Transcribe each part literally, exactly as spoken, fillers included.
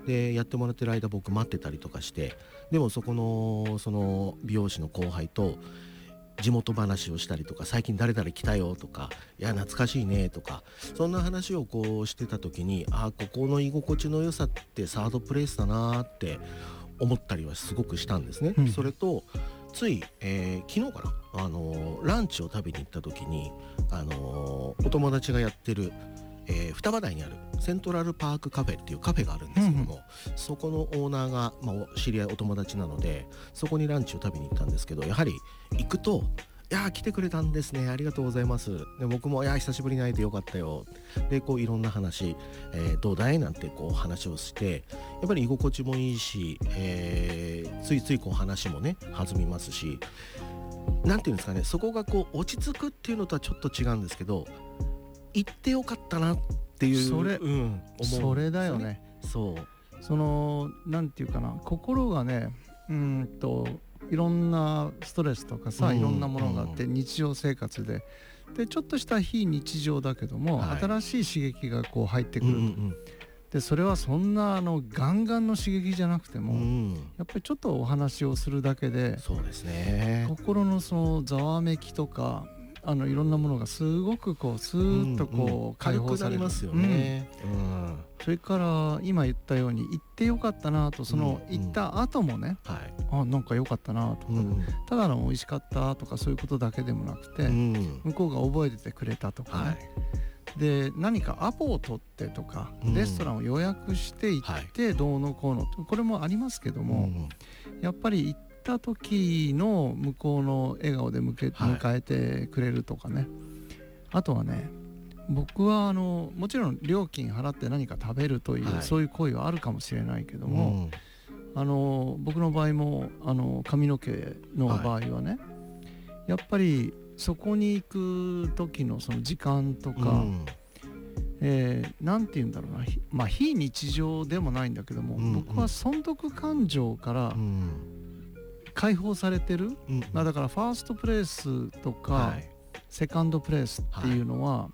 でやってもらってる間僕待ってたりとかして、でもそこのその美容師の後輩と地元話をしたりとか、最近誰々来たよとか、いや懐かしいねとか、そんな話をこうしてた時に、あここの居心地の良さってサードプレイスだなって思ったりはすごくしたんですね、うん、それとつい、えー、昨日かな、あのー、ランチを食べに行った時に、あのー、お友達がやってる、えー、双葉台にあるセントラルパークカフェっていうカフェがあるんですけども、うん、そこのオーナーが、まあ、知り合いお友達なのでそこにランチを食べに行ったんですけど、やはり行くと、いや来てくれたんですね、ありがとうございます、で僕もいや久しぶりに会えてよかったよで、こういろんな話、えー、どうだいなんてこう話をして、やっぱり居心地もいいし、えー、ついついこう話もね弾みますし、なんていうんですかね、そこがこう落ち着くっていうのとはちょっと違うんですけど、行ってよかったなっていう、 それ、 うん、思うんですよね。 それだよね。 そうそのなんていうかな、心がね、うんといろんなストレスとかさ、いろんなものがあって日常生活ででちょっとした非日常だけども、はい、新しい刺激がこう入ってくると、うんうん、でそれはそんなあのガンガンの刺激じゃなくても、うん、やっぱりちょっとお話をするだけで、 そうですね、 心のそのざわめきとかあのいろんなものがすごくこうスーッとこう、うんうん、 解放されますよね、うんうん、 それから今言ったように行ってよかったなと、その行った後もね、うんうん、あなんかよかったなとか、うん、ただの美味しかったとかそういうことだけでもなくて、うん、向こうが覚えててくれたとかね、はい、で何かアポを取ってとか、うん、レストランを予約して行ってどうのこうの、はい、これもありますけども、うん、やっぱり行ってた時の向こうの笑顔で迎え、迎えてくれるとかね、はい、あとはね、僕はあのもちろん料金払って何か食べるという、はい、そういう行為はあるかもしれないけども、うん、あの僕の場合もあの髪の毛の場合はね、はい、やっぱりそこに行く時のその時間とか、うんえー、なんて言うんだろうな、まあ非日常でもないんだけども、うんうん、僕は損得感情から、うん解放されてる、うんうんまあ、だからファーストプレイスとか、はい、セカンドプレイスっていうのは、はい、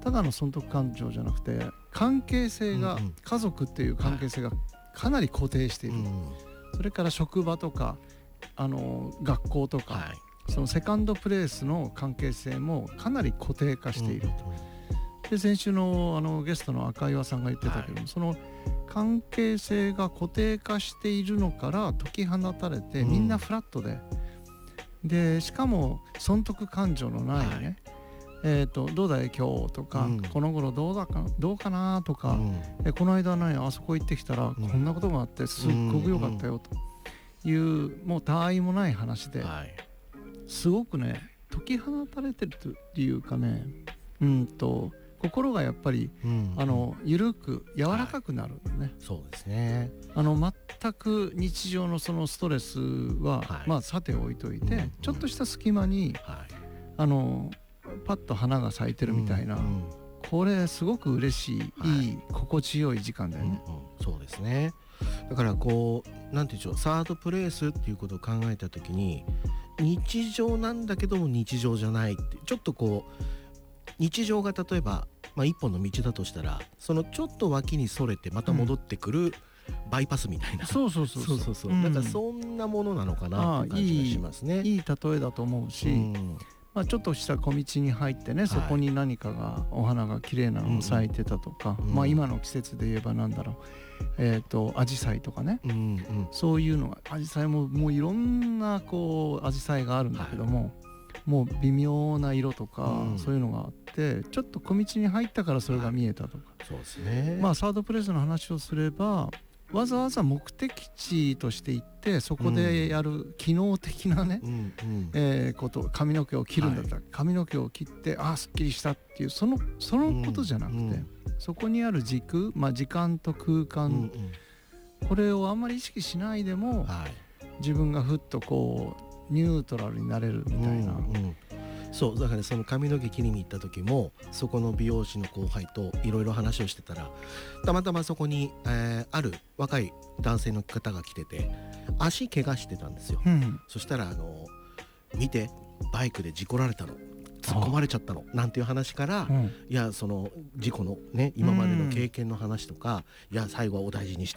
ただの損得感情じゃなくて関係性が、うんうん、家族っていう関係性がかなり固定している、はい、それから職場とかあの学校とか、はい、そのセカンドプレイスの関係性もかなり固定化していると、うんうん、で先週 の, あのゲストの赤岩さんが言ってたけども、はい、その関係性が固定化しているのから解き放たれて、みんなフラットで、うん、でしかも損得感情のないね、はいえー、とどうだい今日とか、うん、この頃どうだかどうかなとか、うん、えこの間ねあそこ行ってきたら、うん、こんなことがあってすっごく良かったよという、うん、もう他愛もない話で、はい、すごくね解き放たれてるというかね、うんと心がやっぱり、うん、あの緩く柔らかくなるのね、はい、 そうですね。 あの全く日常のそのストレスは、はい、まあさて置いといて、うん、ちょっとした隙間に、はい、あのパッと花が咲いてるみたいな、うんうん、これすごく嬉しい、はい、いい心地よい時間だよね、 うんうん、そうですね。だからこうなんていうんでしょう、サードプレイスっていうことを考えた時に日常なんだけども日常じゃないって、ちょっとこう日常が例えば、まあ、一本の道だとしたらそのちょっと脇にそれてまた戻ってくるバイパスみたいな、うん、そうそうそうそうそう、うん、だからそんなものなのかなって感じがしますね。 いい、いい例えだと思うし、うんまあ、ちょっとした小道に入ってね、はい、そこに何かがお花が綺麗なの咲いてたとか、うんまあ、今の季節で言えばなんだろう、えーとアジサイとかね、うんうん、そういうのがアジサイももういろんなこうアジサイがあるんだけども、はいもう微妙な色とか、うん、そういうのがあってちょっと小道に入ったからそれが見えたとか、はい、そうですね。まあサードプレイスの話をすればわざわざ目的地として行ってそこでやる機能的なね、うんうんえー、こと髪の毛を切るんだったら、はい、髪の毛を切ってああすっきりしたっていうその、そのことじゃなくて、うんうん、そこにある軸、まあ、時間と空間、うんうん、これをあんまり意識しないでも、はい、自分がふっとこうニュートラルになれるみたいな、うんうん、 そうだからその髪の毛切りに行った時もそこの美容師の後輩といろいろ話をしてたらたまたまそこに、えー、ある若い男性の方が来てて足怪我してたんですよ、うん、そしたらあの見てバイクで事故られたの突っ込まれちゃったのなんていう話から、うん、いやその事故のね今までの経験の話とか、うん、いや最後はお大事にして